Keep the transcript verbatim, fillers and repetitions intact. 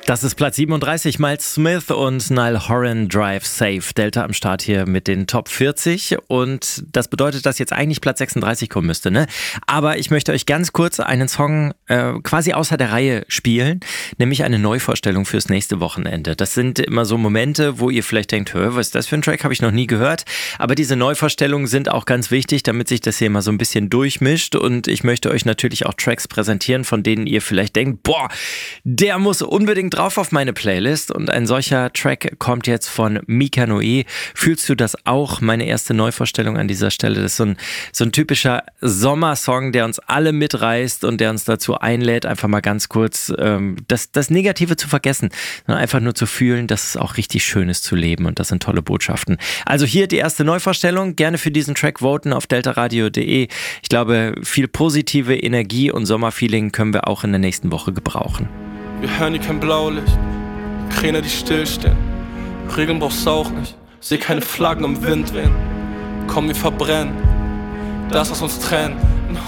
Das ist Platz siebenunddreißig, Miles Smith und Niall Horan, Drive Safe. Delta am Start hier mit den Top vierzig und das bedeutet, dass jetzt eigentlich Platz sechsunddreißig kommen müsste, ne? Aber ich möchte euch ganz kurz einen Song äh, quasi außer der Reihe spielen, nämlich eine Neuvorstellung fürs nächste Wochenende. Das sind immer so Momente, wo ihr vielleicht denkt, hör, was ist das für ein Track, habe ich noch nie gehört. Aber diese Neuvorstellungen sind auch ganz wichtig, damit sich das hier mal so ein bisschen durchmischt und ich möchte euch natürlich auch Tracks präsentieren, von denen ihr vielleicht denkt, boah, der muss unbedingt drauf auf meine Playlist und ein solcher Track kommt jetzt von Mika Noé. Fühlst du das auch? Meine erste Neuvorstellung an dieser Stelle. Das ist so ein, so ein typischer Sommersong, der uns alle mitreißt und der uns dazu einlädt, einfach mal ganz kurz ähm, das, das Negative zu vergessen, sondern einfach nur zu fühlen, dass es auch richtig schön ist zu leben und das sind tolle Botschaften. Also hier die erste Neuvorstellung. Gerne für diesen Track voten auf deltaradio punkt de. Ich glaube, viel positive Energie und Sommerfeeling können wir auch in der nächsten Woche gebrauchen. Wir hören hier kein Blaulicht, Kräne, die stillstehen. Regeln brauchst du auch nicht, seh keine Flaggen im Wind wehen. Komm, wir verbrennen das, was uns trennt.